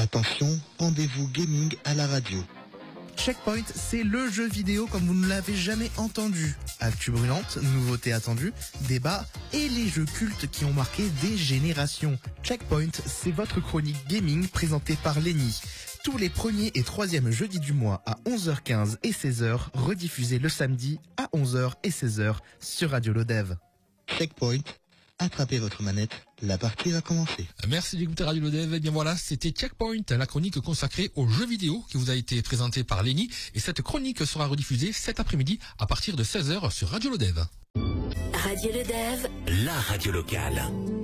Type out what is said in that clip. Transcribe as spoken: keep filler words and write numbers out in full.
Attention, rendez-vous gaming à la radio. Checkpoint, c'est le jeu vidéo comme vous ne l'avez jamais entendu. Actu brûlante, nouveautés attendues, débats et les jeux cultes qui ont marqué des générations. Checkpoint, c'est votre chronique gaming présentée par Lenny. Tous les premiers et troisièmes jeudis du mois à onze heures quinze et seize heures, rediffusés le samedi à onze heures et seize heures sur Radio Lodev. Checkpoint, attrapez votre manette, la partie va commencer. Merci d'écouter Radio Lodev. Et bien voilà, c'était Checkpoint, la chronique consacrée aux jeux vidéo qui vous a été présentée par Lenny. Et cette chronique sera rediffusée cet après-midi à partir de seize heures sur Radio Lodev. Radio Lodev, la radio locale.